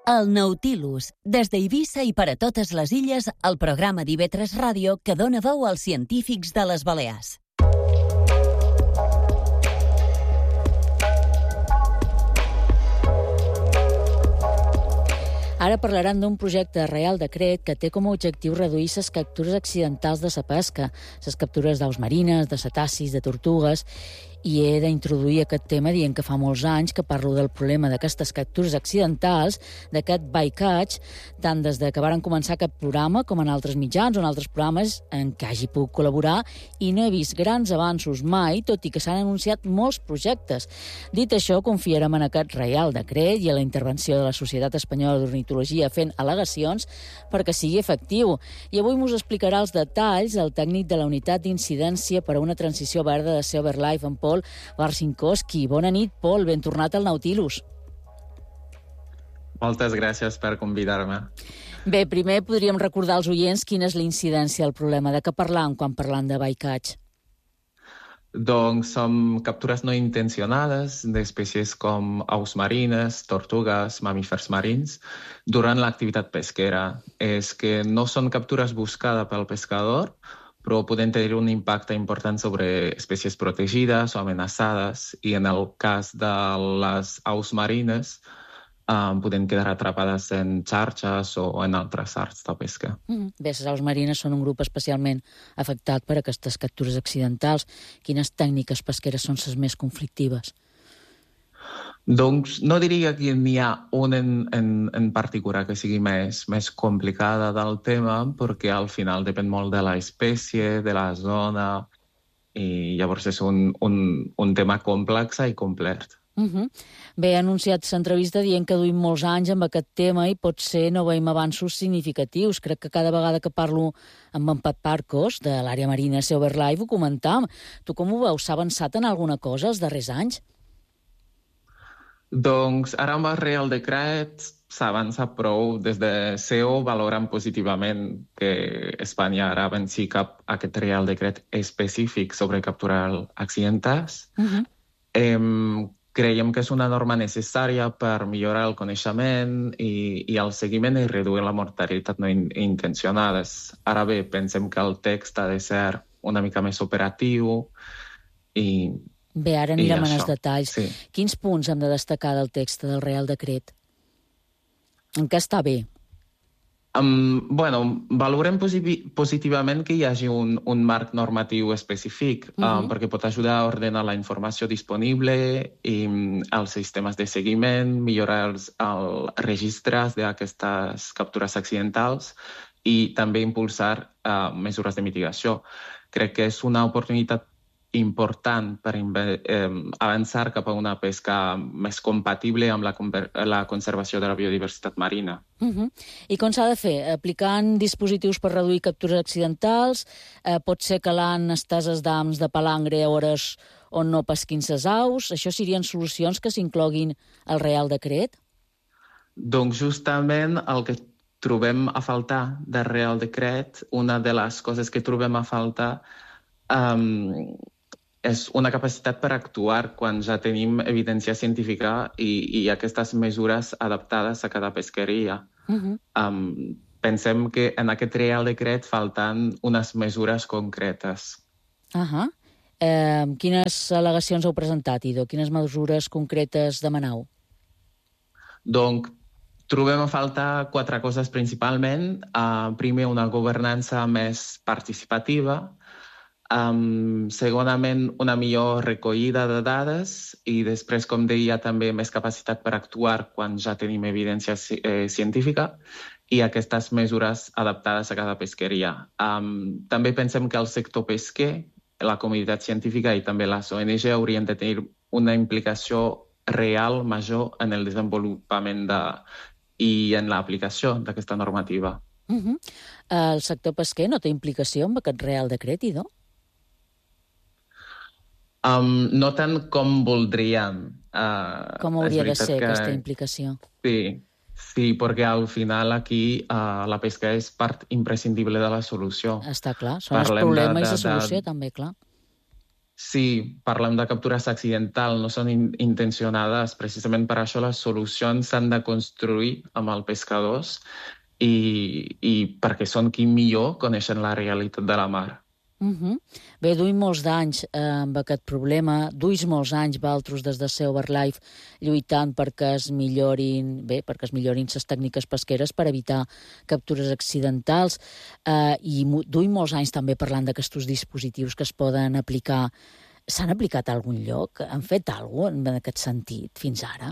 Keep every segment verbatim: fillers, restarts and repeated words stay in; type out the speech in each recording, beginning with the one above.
El Nautilus, des d'Eivissa i per a totes les illes, el programa d'I V tres Ràdio que dona veu als científics de les Balears. Ara parlaran d'un projecte de Reial Decret que té com a objectiu reduir les captures accidentals de la pesca, les captures d'aus marines, de cetacis, de tortugues, i he d'introduir aquest tema dient que fa molts anys que parlo del problema d'aquestes captures accidentals, d'aquest bycatch, tant des de que varen començar aquest programa com en altres mitjans o en altres programes en què hagi pogut col·laborar, i no he vist grans avanços mai, tot i que s'han anunciat molts projectes. Dit això, confiarem en aquest Reial Decret i a la intervenció de la Societat Espanyola d'Ornitologia fent al·legacions perquè sigui efectiu. I avui mos explicarà els detalls el tècnic de la Unitat d'Incidència per a una Transició Verda de Sea Life, en Pol Barcinkowski. Bona nit, Pol, ben tornat al Nautilus. Moltes gràcies per convidar-me. Bé, primer podríem recordar als oients quina és la incidència del problema. De què parlam quan parlam de bycatch? Doncs són captures no intencionades d'espècies com aus marines, tortugues, mamífers marins, durant l'activitat pesquera. És que no són captures buscades pel pescador, però poden tenir un impacte important sobre espècies protegides o amenaçades, i en el cas de les aus marines um, poden quedar atrapades en xarxes o en altres arts de pesca. Mm. Bé, les aus marines són un grup especialment afectat per aquestes captures accidentals. Quines tècniques pesqueres són les més conflictives? Doncs no diria que n'hi ha una en, en, en particular que sigui més, més complicada del tema, perquè al final depèn molt de l'espècie, de la zona, i llavors és un, un, un tema complex i complet. Uh-huh. Bé, ha anunciat l'entrevista dient que duim molts anys amb aquest tema i potser no veiem avanços significatius. Crec que cada vegada que parlo amb en Pat Parcos, de l'àrea marina Sea Life, ho comentam. Tu com ho veus? S'ha avançat en alguna cosa els darrers anys? Doncs ara amb el Reial Decret s'avança prou. Des de C E O valoren positivament que Espanya ara avanci cap a aquest Reial Decret específic sobre capturar accidentals. Uh-huh. Eh, creiem que és una norma necessària per millorar el coneixement i, i el seguiment i reduir la mortalitat no in, intencionada. Ara bé, pensem que el text ha de ser una mica més operatiu i... Bé, ara anirem en els detalls. Sí. Quins punts hem de destacar del text del Reial Decret? En què està bé? Um, bueno, valorem posi- positivament que hi hagi un, un marc normatiu específic, uh-huh. um, perquè pot ajudar a ordenar la informació disponible i um, els sistemes de seguiment, millorar els, els registres d'aquestes captures accidentals i també impulsar uh, mesures de mitigació. Crec que és una oportunitat important per eh, avançar cap a una pesca més compatible amb la, la conservació de la biodiversitat marina. Uh-huh. I com s'ha de fer? Aplicant dispositius per reduir captures accidentals? Eh, pot ser calant estases d'ams de palangre a hores on no pesquin ses aus? Això serien solucions que s'incloguin al Reial Decret? Doncs justament el que trobem a faltar del Reial Decret, una de les coses que trobem a faltar um, és una capacitat per actuar quan ja tenim evidència científica i, i aquestes mesures adaptades a cada pesqueria. Uh-huh. Um, pensem que en aquest Reial Decret falten unes mesures concretes. Uh-huh. Eh, quines al·legacions heu presentat, Ido? Quines mesures concretes demaneu? Donc, trobem a faltar quatre coses principalment. Uh, primer, una governança més participativa. Um, segonament, una millor recollida de dades i després, com deia, també més capacitat per actuar quan ja tenim evidència eh, científica i aquestes mesures adaptades a cada pesqueria. Um, també pensem que el sector pesquer, la comunitat científica i també les O N G haurien de tenir una implicació real major en el desenvolupament de, i en l'aplicació d'aquesta normativa. Uh-huh. El sector pesquer no té implicació amb aquest Reial Decret, Ido? Um, no tant com voldríem. Uh, com hauria de ser que... aquesta implicació? Sí, sí, perquè al final aquí uh, la pesca és part imprescindible de la solució. Està clar, són Parlem els problemes de, de, i la solució de... també, clar. Sí, parlem de captures accidentals, no són in intencionades. Precisament per això les solucions s'han de construir amb els pescadors i, i perquè són qui millor coneixen la realitat de la mar. Uh -huh. Bé, duim molts d'anys eh, amb aquest problema, duis molts anys valtros des de Sea Overlife lluitant perquè es millorin, bé, perquè es millorin les tècniques pesqueres per evitar captures accidentals eh, i duim molts anys també parlant d'aquests dispositius que es poden aplicar. S'han aplicat a algun lloc? Han fet alguna cosa en aquest sentit fins ara?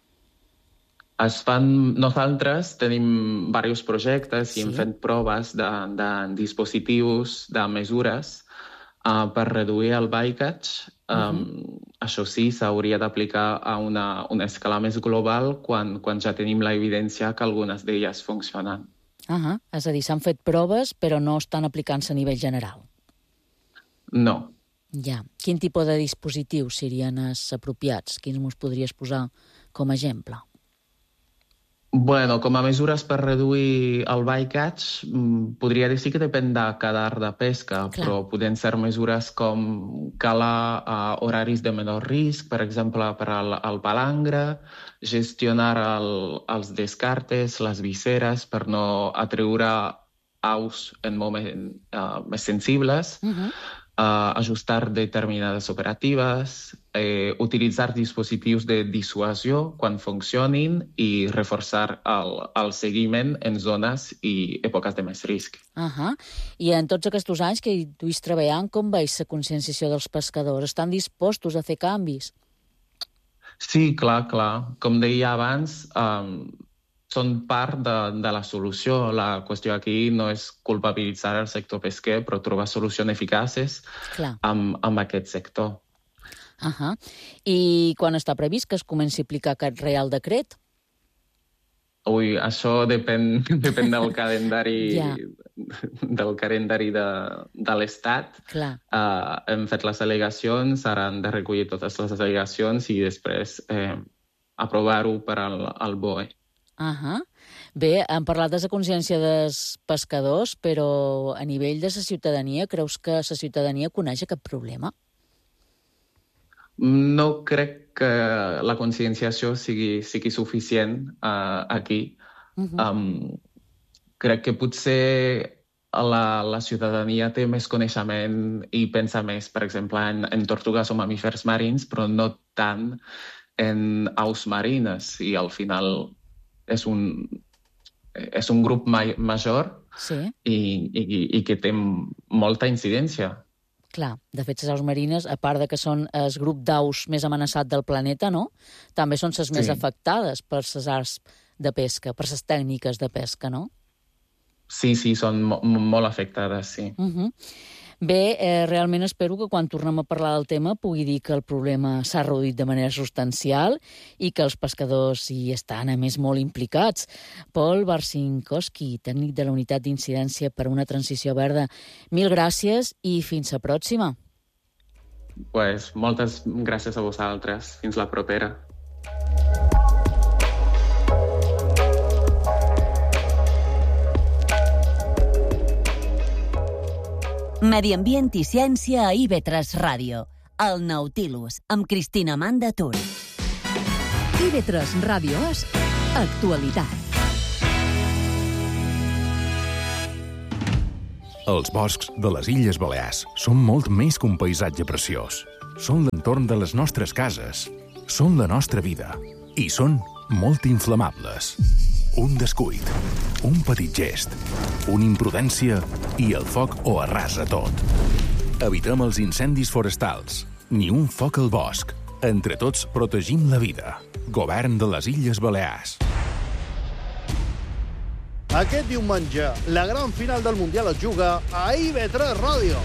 Es fan, nosaltres tenim diversos projectes sí. i hem fet proves de, de dispositius, de mesures uh, per reduir el bycatch. Um, uh-huh. Això sí, s'hauria d'aplicar a una, una escala més global quan, quan ja tenim l'evidència que algunes d'elles funcionen. Uh -huh. És a dir, s'han fet proves però no estan aplicant-se a nivell general. No. Ja. Quin tipus de dispositius serien els apropiats? Quins mos podries posar com a exemple? Bueno, com a mesures per reduir el bycatch, podria dir que depèn de cada art de pesca, Clar. Però poden ser mesures com calar uh, horaris de menor risc, per exemple, per al, al palangre, gestionar el, els descartes, les visseres, per no atreure aus en moments uh, més sensibles, uh-huh. uh, ajustar determinades operatives, eh, utilitzar dispositius de dissuasió quan funcionin i reforçar el, el seguiment en zones i èpoques de més risc. Uh -huh. I en tots aquests anys que hi duis treballant, com veus la conscienciació dels pescadors? Estan dispostos a fer canvis? Sí, clar, clar. Com deia abans, um, són part de, de la solució. La qüestió aquí no és culpabilitzar el sector pesquer, però trobar solucions eficaces amb, amb aquest sector. Uh -huh. I quan està previst que es comenci a aplicar aquest Reial Decret? Ui, això depèn, depèn del calendari ja. del calendari de, de l'Estat. Uh, hem fet les al·legacions, ara han de recollir totes les al·legacions i després eh, aprovar-ho per al, al B O E. Uh -huh. Bé, hem parlat de la consciència dels pescadors, però a nivell de la ciutadania, creus que la ciutadania coneix aquest problema? No crec que la conscienciació sigui, sigui suficient uh, aquí. Uh-huh. um, crec que potser la, la ciutadania té més coneixement i pensa més, per exemple, en, en tortugues o mamífers marins, però no tant en aus marines. I al final és un, és un grup ma major sí. i, i, i que té molta incidència. Clar, de fet, les aus marines, a part de que són el grup d'aus més amenaçat del planeta, no? També són les sí. més afectades per les arts de pesca, per les tècniques de pesca, no? Sí, sí, són mo molt afectades, sí. Uh -huh. Bé, eh, realment espero que quan tornem a parlar del tema pugui dir que el problema s'ha reduït de manera substancial i que els pescadors hi estan, a més, molt implicats. Pol Barcinkowski, tècnic de la Unitat d'Incidència per una Transició Verda, mil gràcies i fins la pròxima. Pues, moltes gràcies a vosaltres. Fins la propera. Medi ambient i ciència a I V tres Ràdio. El Nautilus, amb Cristina Manda Tur. I V tres Ràdio és actualitat. Els boscs de les Illes Balears són molt més que un paisatge preciós. Són l'entorn de les nostres cases, són la nostra vida i són molt inflamables. Un descuit, un petit gest, una imprudència i el foc ho arrasa tot. Evitem els incendis forestals, ni un foc al bosc. Entre tots protegim la vida. Govern de les Illes Balears. Aquest diumenge, la gran final del Mundial es juga a I V tres Ràdio.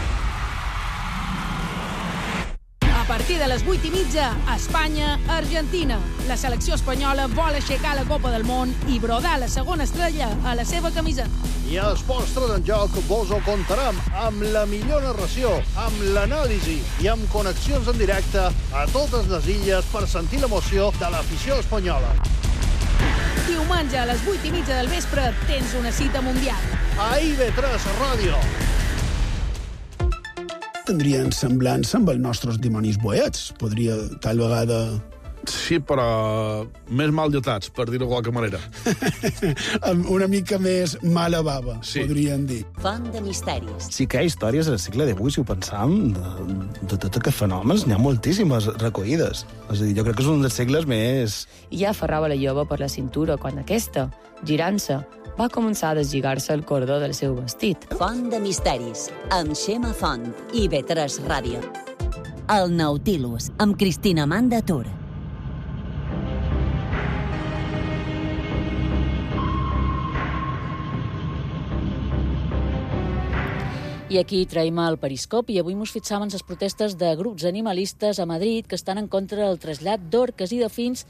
A partir de les vuit i mitja, Espanya-Argentina. La selecció espanyola vol aixecar la Copa del Món i brodar la segona estrella a la seva camiseta. I a Esports tres en Joc vos ho contarem amb la millor narració, amb l'anàlisi i amb connexions en directe a totes les illes per sentir l'emoció de l'afició espanyola. Diumenge a les vuit i mitja del vespre tens una cita mundial. A I V tres Ràdio. tindrien semblança amb els nostres dimonis boiats. Podria, tal vegada... Sí, però més mal dotats, per dir-ho de qualque manera. Amb una mica més mala bava, sí. Podríem dir. Font de misteris. Sí que hi ha històries al segle divuit, si ho pensam, de, de tot aquests fenòmens, n'hi ha moltíssimes recollides. És a dir, jo crec que és un dels segles més... I ja aferrava la jove per la cintura quan aquesta, girant-se, va començar a deslligar-se el cordó del seu vestit. Font de misteris, amb Xema Font i B tres Ràdio. El Nautilus, amb Cristina Amanda Tur. I aquí traiem el periscopi i avui mos fixam en les protestes de grups animalistes a Madrid que estan en contra del trasllat d'orques i delfins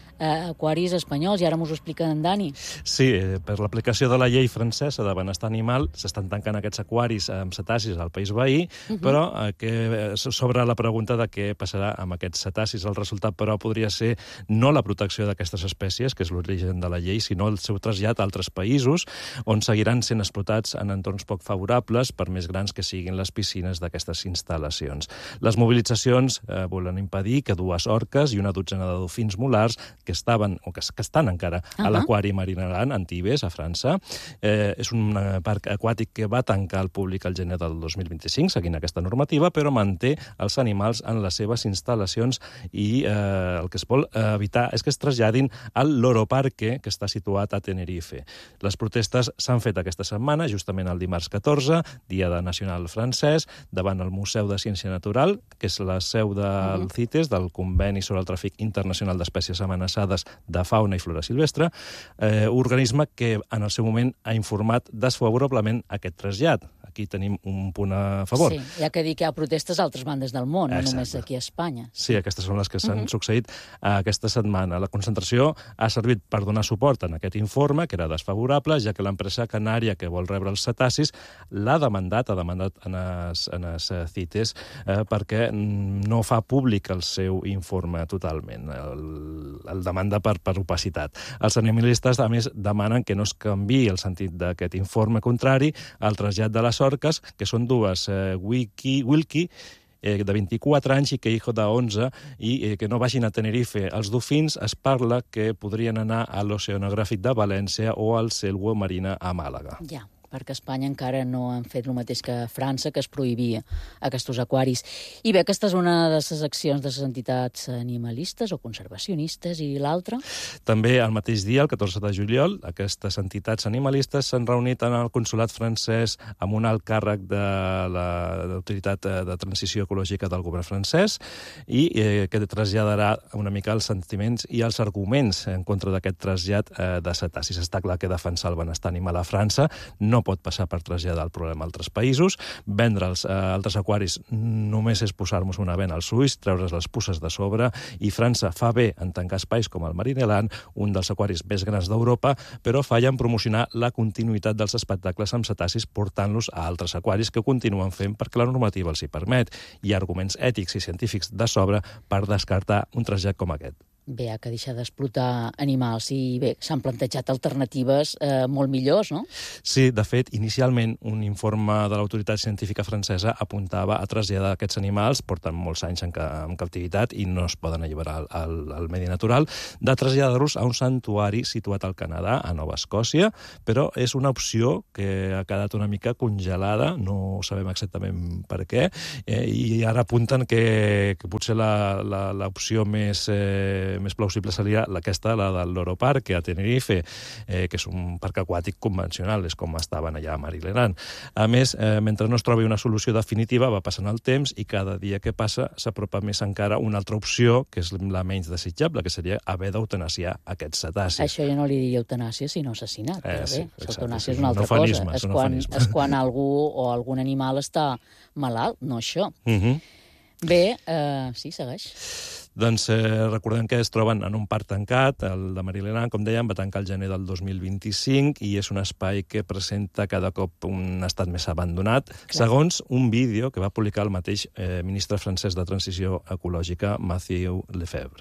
a aquaris espanyols, i ara m'ho explica en Dani. Sí, per l'aplicació de la llei francesa de benestar animal s'estan tancant aquests aquaris amb cetacis al país veí, uh-huh. però eh, que sobre la pregunta de què passarà amb aquests cetacis. El resultat, però, podria ser no la protecció d'aquestes espècies, que és l'origen de la llei, sinó el seu trasllat a altres països, on seguiran sent explotats en entorns poc favorables, per més grans que siguin les piscines d'aquestes instal·lacions. Les mobilitzacions eh, volen impedir que dues orques i una dotzena de dofins molars que estaven, o que, que estan encara uh-huh. a l'aquari Marineland, a Antibes, a França. Eh, és un parc aquàtic que va tancar al públic el gener del dos mil vint-i-cinc, seguint aquesta normativa, però manté els animals en les seves instal·lacions i eh, el que es vol evitar és que es traslladin al Loro Parque, que està situat a Tenerife. Les protestes s'han fet aquesta setmana, justament el dimarts catorze, Dia de Nacional francès, davant el Museu de Ciència Natural, que és la seu del CITES, del Conveni sobre el Tràfic Internacional d'Espècies Amenaçades de fauna i flora silvestre, eh, organisme que en el seu moment ha informat desfavorablement aquest trasllat. Aquí tenim un punt a favor. Sí, hi ha que dir que hi ha protestes a altres bandes del món, Exacte. No només aquí a Espanya. Sí, aquestes són les que s'han uh-huh. succeït aquesta setmana. La concentració ha servit per donar suport en aquest informe, que era desfavorable, ja que l'empresa canària que vol rebre els cetacis l'ha demandat, ha demandat en els, en els CITES, eh, perquè no fa públic el seu informe totalment. El, el demanda per, per opacitat. Els animalistes, a més, demanen que no es canviï el sentit d'aquest informe contrari al trasllat de les orques, que són dues, eh, Wilkie, Wilkie eh, de vint-i-quatre anys i que hijo de onze, i eh, que no vagin a Tenerife. Els dofins es parla que podrien anar a l'Oceanogràfic de València o al Selwo Marina a Màlaga. Ja, perquè a Espanya encara no han fet el mateix que a França, que es prohibia aquests aquaris. I bé, aquesta és una de les accions de les entitats animalistes o conservacionistes, i l'altra? També el mateix dia, el catorze de juliol, aquestes entitats animalistes s'han reunit en el consolat francès amb un alt càrrec de l'autoritat de transició ecològica del govern francès i eh, que traslladarà una mica els sentiments i els arguments en contra d'aquest trasllat eh, de cetacis. Està clar que defensar el benestar animal a França no pot passar per traslladar el problema a altres països. Vendre'ls a altres aquaris només és posar-nos una vena als ulls, treure's les puces de sobre, i França fa bé en tancar espais com el Marineland, un dels aquaris més grans d'Europa, però falla en promocionar la continuïtat dels espectacles amb cetacis portant-los a altres aquaris que continuen fent perquè la normativa els hi permet. Hi ha arguments ètics i científics de sobre per descartar un trasllat com aquest. Bé, ha que deixar d'explotar animals i bé, s'han plantejat alternatives eh, molt millors, no? Sí, de fet, inicialment un informe de l'autoritat científica francesa apuntava a traslladar aquests animals, porten molts anys en, ca en captivitat i no es poden alliberar al, al, al medi natural, de traslladar-los a un santuari situat al Canadà, a Nova Escòcia, però és una opció que ha quedat una mica congelada, no sabem exactament per què, eh, i ara apunten que, que potser l'opció més... Eh, més plausible seria aquesta, la del Loro Parque, a Tenerife, eh, que és un parc aquàtic convencional, és com estaven allà a Marineland. A més, eh, mentre no es trobi una solució definitiva, va passant el temps i cada dia que passa s'apropa més encara una altra opció, que és la menys desitjable, que seria haver d'eutanasiar aquests cetacis. Això jo no li diria eutanàsia, sinó assassinat. Eh, però bé, sí, l'eutanàsia és una altra cosa. És, és, quan, és quan algú o algun animal està malalt, no això. Uh -huh. Bé, eh, sí, segueix. Doncs eh, recordem que es troben en un parc tancat, el de Marineland, com dèiem, va tancar el gener del dos mil vint-i-cinc i és un espai que presenta cada cop un estat més abandonat, clar, segons un vídeo que va publicar el mateix eh, ministre francès de Transició Ecològica, Mathieu Lefebvre.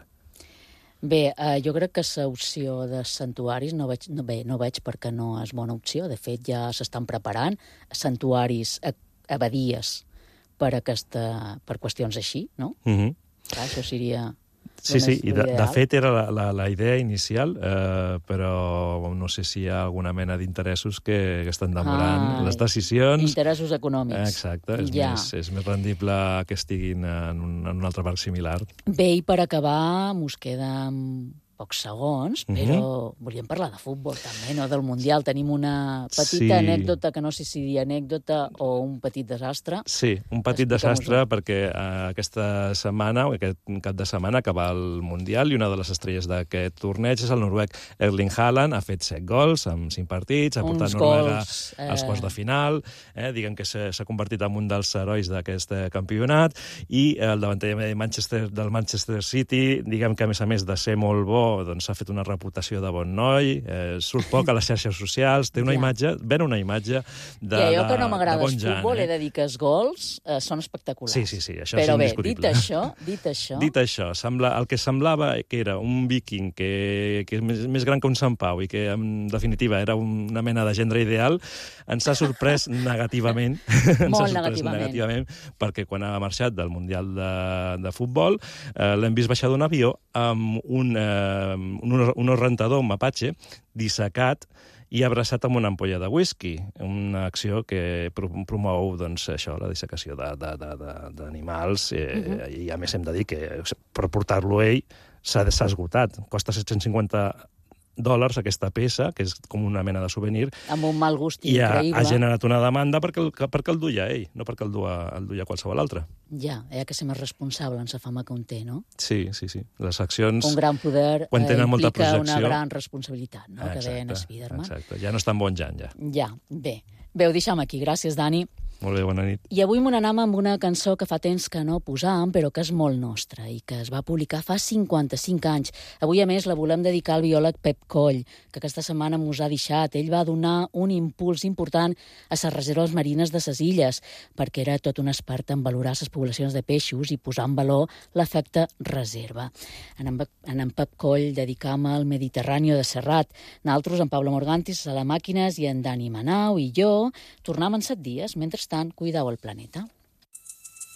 Bé, eh, jo crec que l'opció de santuaris no veig, no, bé, no veig perquè no és bona opció. De fet, ja s'estan preparant santuaris, abadies, per, aquesta, per qüestions així, no? Mm-hmm. Clar, això seria... Sí, sí, i de, de fet era la, la, la idea inicial, eh, però no sé si hi ha alguna mena d'interessos que, que estan demorant ah, les decisions. Interessos econòmics. Exacte, és, ja. més, és més rendible que estiguin en un, en un altre parc similar. Bé, i per acabar, mos queden pocs segons, però uh-huh. volíem parlar de futbol també, no del Mundial. Tenim una petita sí. anècdota, que no sé si dir anècdota o un petit desastre. Sí, un petit desastre perquè uh, aquesta setmana, o aquest cap de setmana, acaba el Mundial i una de les estrelles d'aquest torneig és el noruec Erling Haaland. Ha fet set gols en cinc partits, ha portat Noruega eh... als quarts de final, eh, diguem que s'ha convertit en un dels herois d'aquest campionat, i el davanter de Manchester, del Manchester City, diguem que a més a més de ser molt bo, doncs s'ha fet una reputació de bon noi, eh, surt poc a les xarxes socials, té una ja. imatge, ven una imatge de, ja, jo que no m'agrada bon el futbol, eh? he de dir que els gols eh, són espectaculars. Sí, sí, sí, això però és bé, indiscutible. dit això, dit això... Dit això, sembla, el que semblava que era un viking que, que és més, més gran que un Sant Pau i que, en definitiva, era una mena de gendre ideal, ens ha sorprès negativament. ens Molt ha sorprès negativament. negativament, perquè quan ha marxat del Mundial de, de Futbol eh, l'hem vist baixar d'un avió amb un, eh, un, un rentador, un mapache, dissecat i abraçat amb una ampolla de whisky, una acció que promou doncs, això, la dissecació d'animals, eh, uh-huh. i a més hem de dir que per portar-lo ell s'ha esgotat. Costa set-cents cinquanta dòlars aquesta peça, que és com una mena de souvenir. Amb un mal gust i increïble. I ha, ha generat una demanda perquè el, perquè el duia ell, no perquè el duia, el duia qualsevol altre. Ja, hi ha que ser més responsable en la fama que un té, no? Sí, sí, sí. Les accions... Un gran poder quan tenen eh, molta implica projecció, una gran responsabilitat, no? Exacte, que deien Spiderman. Exacte, ja no està en bon jan, ja. Ja, bé. Bé, ho deixem aquí. Gràcies, Dani. Molt bé, bona nit. I avui m'ho anam amb una cançó que fa temps que no posàvem, però que és molt nostra i que es va publicar fa cinquanta-cinc anys. Avui, a més, la volem dedicar al biòleg Pep Coll, que aquesta setmana mos ha deixat. Ell va donar un impuls important a les reserves marines de les illes, perquè era tot un expert en valorar les poblacions de peixos i posar en valor l'efecte reserva. En en, en, en Pep Coll dedicam al Mediterrani de Serrat. Nosaltres, en Pablo Morgantis, a la Màquines, i en Dani Manau i jo, tornam en set dies. Mentrestant, cuideu el planeta.